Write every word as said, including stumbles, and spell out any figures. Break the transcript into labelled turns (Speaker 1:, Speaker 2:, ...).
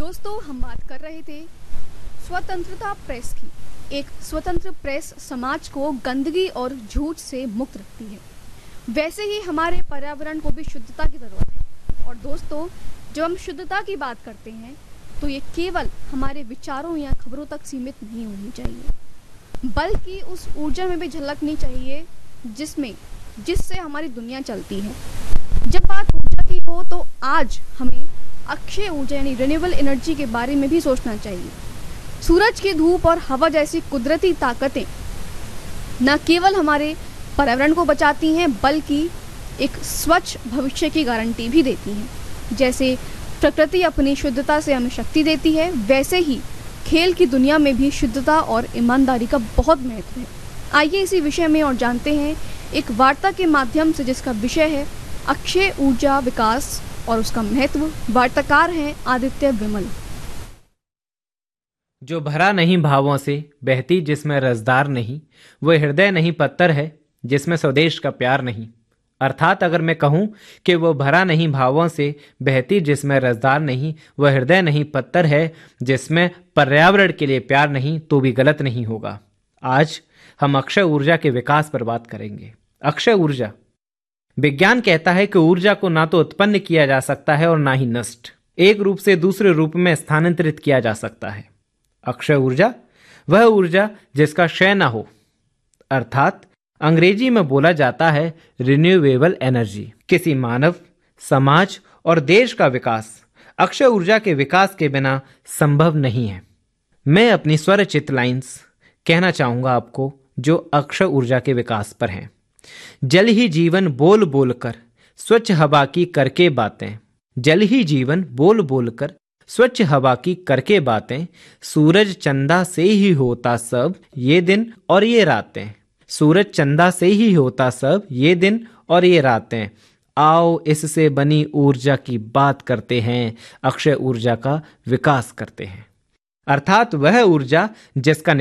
Speaker 1: दोस्तों, हम बात कर रहे थे स्वतंत्रता प्रेस की। एक स्वतंत्र प्रेस समाज को गंदगी और झूठ से मुक्त रखती है। वैसे ही हमारे पर्यावरण को भी शुद्धता की जरूरत है। और दोस्तों, जब हम शुद्धता की बात करते हैं तो ये केवल हमारे विचारों या खबरों तक सीमित नहीं होनी चाहिए, बल्कि उस ऊर्जा में भी झलकनी चाहिए जिसमें जिससे हमारी दुनिया चलती है। जब बात ऊर्जा की हो तो आज हमें अक्षय ऊर्जा यानी रिन्यूएबल एनर्जी के बारे में भी सोचना चाहिए। सूरज की धूप और हवा जैसी कुदरती ताकतें न केवल हमारे पर्यावरण को बचाती हैं, बल्कि एक स्वच्छ भविष्य की गारंटी भी देती हैं। जैसे प्रकृति अपनी शुद्धता से हमें शक्ति देती है, वैसे ही खेल की दुनिया में भी शुद्धता और ईमानदारी का बहुत महत्व है। आइए इसी विषय में और जानते हैं एक वार्ता के माध्यम से, जिसका विषय है अक्षय ऊर्जा विकास और उसका महत्व। वार्ताकार हैं आदित्य विमल।
Speaker 2: जो भरा नहीं भावों से, बहती जिसमें रसदार नहीं, वो हृदय नहीं पत्थर है जिसमें स्वदेश का प्यार नहीं। अर्थात अगर मैं कहूँ कि वो भरा नहीं भावों से, बहती जिसमें रसदार नहीं, वह हृदय नहीं पत्थर है जिसमें पर्यावरण के लिए प्यार नहीं, तो भी गलत नहीं होगा। आज हम अक्षय ऊर्जा के विकास पर बात करेंगे। अक्षय ऊर्जा, विज्ञान कहता है कि ऊर्जा को ना तो उत्पन्न किया जा सकता है और ना ही नष्ट, एक रूप से दूसरे रूप में स्थानांतरित किया जा सकता है। अक्षय ऊर्जा वह ऊर्जा जिसका क्षय ना हो, अर्थात अंग्रेजी में बोला जाता है रिन्यूएबल एनर्जी। किसी मानव, समाज और देश का विकास अक्षय ऊर्जा के विकास के बिना संभव नहीं है। मैं अपनी स्वरचित लाइंस कहना चाहूंगा आपको, जो अक्षय ऊर्जा के विकास पर हैं। जल ही जीवन बोल बोल कर स्वच्छ हवा की करके बातें, जल ही जीवन बोल बोल कर स्वच्छ हवा की करके बातें, सूरज चंदा से ही होता सब ये दिन और ये रातें, सूरज चंदा से ही होता सब ये दिन और ये रातें, आओ इससे बनी ऊर्जा की बात करते हैं, अक्षय ऊर्जा का विकास करते हैं। अर्थात वह ऊर्जा जिसका